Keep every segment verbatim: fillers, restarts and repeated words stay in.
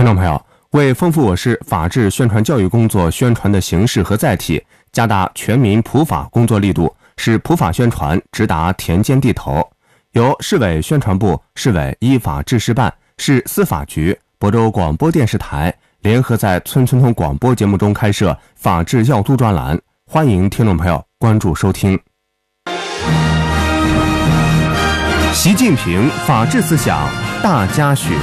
听众朋友，为丰富我市法治宣传教育工作宣传的形式和载体，加大全民普法工作力度，使普法宣传直达田间地头，由市委宣传部、市委依法治事办、市司法局、亳州广播电视台联合在村村通广播节目中开设法治要督专栏，欢迎听众朋友关注收听。习近平法治思想大家学。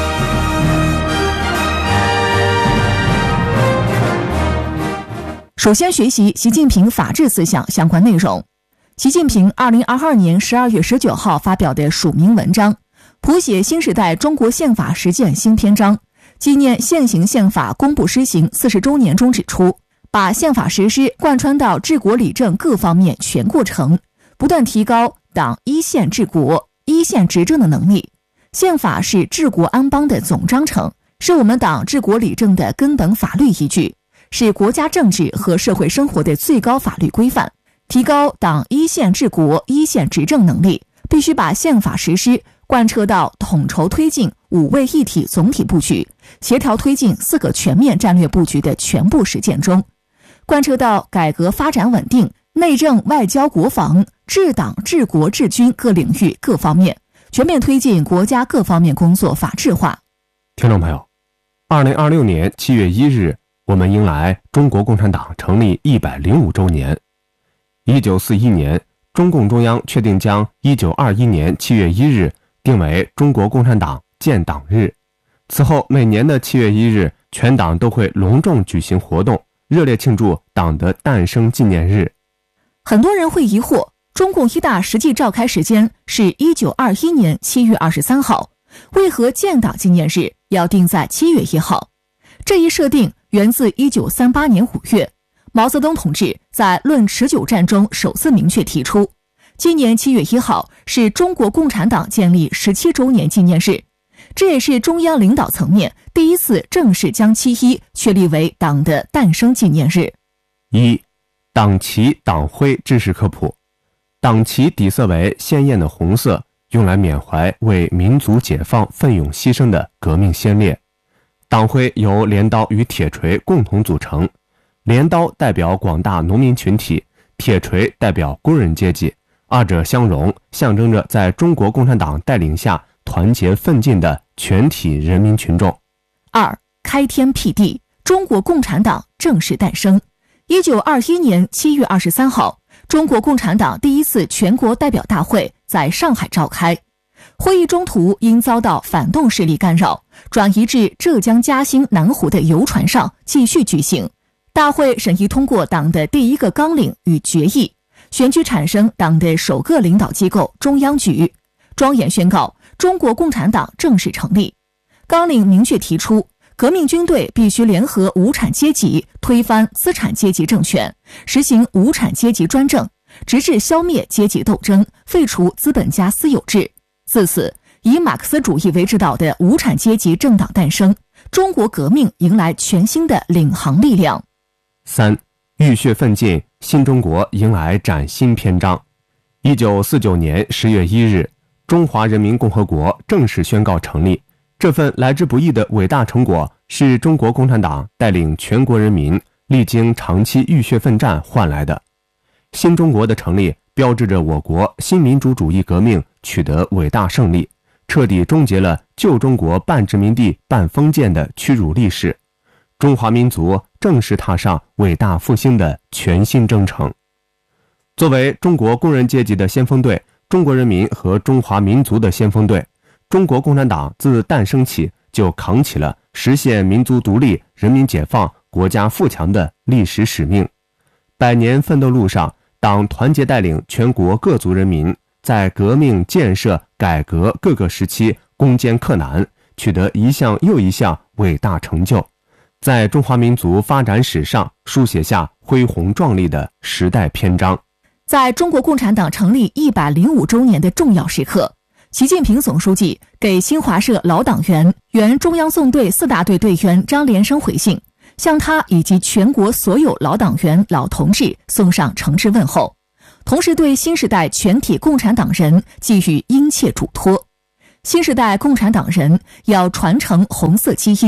首先学习习近平法治思想相关内容。习近平二零二二年十二月十九号发表的署名文章，谱写新时代中国宪法实践新篇章，纪念现行宪法公布施行四十周年中指出，把宪法实施贯穿到治国理政各方面全过程，不断提高党依宪治国、依宪执政的能力。宪法是治国安邦的总章程，是我们党治国理政的根本法律依据，是国家政治和社会生活的最高法律规范。提高党依宪治国、依宪执政能力，必须把宪法实施贯彻到统筹推进五位一体总体布局，协调推进四个全面战略布局的全部实践中，贯彻到改革发展稳定、内政外交国防、治党治国治军各领域各方面，全面推进国家各方面工作法治化。 听众朋友，二零二六年七月一日，我们迎来中国共产党成立一百零五周年。一九四一年，中共中央确定将一九二一年七月一日定为中国共产党建党日。此后每年的七月一日，全党都会隆重举行活动，热烈庆祝党的诞生纪念日。 很多人会疑惑，中共一大实际召开时间是一九二一年七月二十三号，为何建党纪念日要定在七月一号？这一设定源自一九三八年五月，毛泽东同志在《论持久战》中首次明确提出，今年七月一号是中国共产党建立十七周年纪念日，这也是中央领导层面第一次正式将七一确立为党的诞生纪念日。 一、党旗党徽知识科普。党旗底色为鲜艳的红色，用来缅怀为民族解放奋勇牺牲的革命先烈。党徽由镰刀与铁锤共同组成，镰刀代表广大农民群体，铁锤代表工人阶级，二者相融，象征着在中国共产党带领下团结奋进的全体人民群众。 二、开天辟地，中国共产党正式诞生。一九二一年七月二十三号，中国共产党第一次全国代表大会在上海召开。会议中途因遭到反动势力干扰，转移至浙江嘉兴南湖的游船上继续举行。大会审议通过党的第一个纲领与决议，选举产生党的首个领导机构中央局，庄严宣告中国共产党正式成立。纲领明确提出，革命军队必须联合无产阶级，推翻资产阶级政权，实行无产阶级专政，直至消灭阶级斗争，废除资本家私有制。自此，以马克思主义为指导的无产阶级政党诞生，中国革命迎来全新的领航力量。 三、浴血奋进，新中国迎来崭新篇章。一九四九年十月一日，中华人民共和国正式宣告成立。这份来之不易的伟大成果，是中国共产党带领全国人民历经长期浴血奋战换来的。新中国的成立，标志着我国新民主主义革命取得伟大胜利，彻底终结了旧中国半殖民地半封建的屈辱历史。中华民族正式踏上伟大复兴的全新征程。作为中国工人阶级的先锋队，中国人民和中华民族的先锋队，中国共产党自诞生起就扛起了实现民族独立、人民解放、国家富强的历史使命。百年奋斗路上，党团结带领全国各族人民，在革命、建设、改革各个时期攻坚克难，取得一项又一项伟大成就，在中华民族发展史上书写下恢宏壮丽的时代篇章。 在中国共产党成立一百零五周年的重要时刻，习近平总书记给新华社老党员、原中央纵队四大队队员张连生回信，向他以及全国所有老党员、老同志送上诚挚问候，同时对新时代全体共产党人寄予殷切嘱托。新时代共产党人要传承红色基因，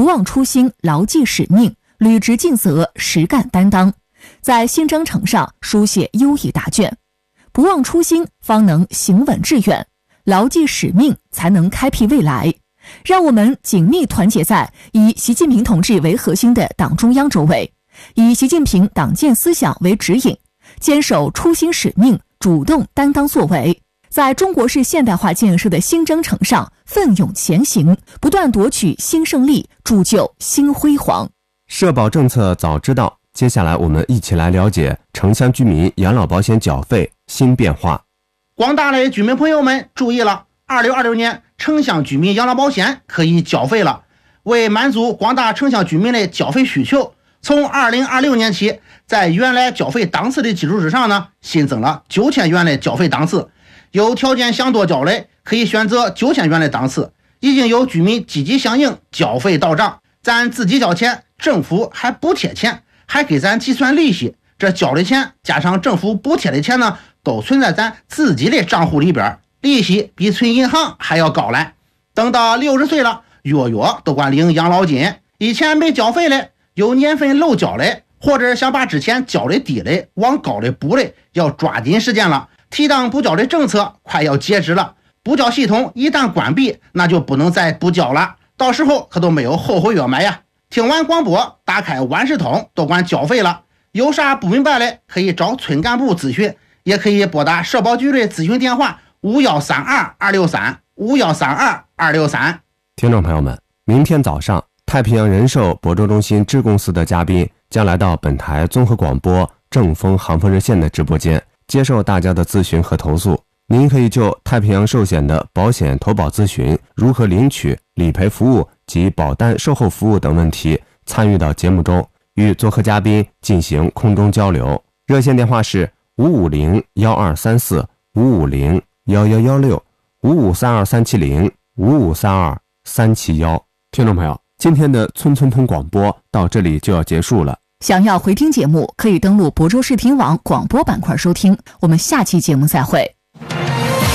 不忘初心，牢记使命，履职尽责，实干担当，在新征程上书写优异答卷。不忘初心，方能行稳致远；牢记使命，才能开辟未来。让我们紧密团结在以习近平同志为核心的党中央周围，以习近平党建思想为指引，坚守初心使命，主动担当作为，在中国式现代化建设的新征程上奋勇前行，不断夺取新胜利，铸就新辉煌。 社保政策早知道，接下来我们一起来了解城乡居民养老保险缴费新变化。 广大的居民朋友们注意了，二零二六年城乡居民养老保险可以缴费了。为满足广大城乡居民的缴费需求，从二零二六年起，在原来缴费档次的基础之上呢，新增了九千元的缴费档次。有条件想多缴的，可以选择九千元的档次。已经有居民积极响应，缴费到账，咱自己交钱，政府还补贴钱，还给咱计算利息。这交的钱加上政府补贴的钱呢，都存在咱自己的账户里边，利息比存银行还要高嘞。等到六十岁了，月月都管领养老金。以前没缴费的，有年份漏缴的，或者想把之前缴的低的往高的补的，要抓紧时间了。提档补缴的政策快要截止了，补缴系统一旦关闭，那就不能再补缴了，到时候可都没有后悔药买呀。听完广播，打开万事通，都管缴费了。有啥不明白的，可以找村干部咨询，也可以拨打社保局的咨询电话五一三二二六三五一三二二六三。 听众朋友们，明天早上，太平洋人寿亳州中心支公司的嘉宾将来到本台综合广播正风航风热线的直播间，接受大家的咨询和投诉。您可以就太平洋寿险的保险投保咨询、如何领取、理赔服务及保单售后服务等问题，参与到节目中，与做客嘉宾进行空中交流。热线电话是五五零幺二三四五五零幺幺幺六五五三二三七零五五三二三七幺。听众朋友，今天的村村通广播到这里就要结束了。 想要回听节目，可以登录亳州视听网广播板块收听。我们下期节目再会。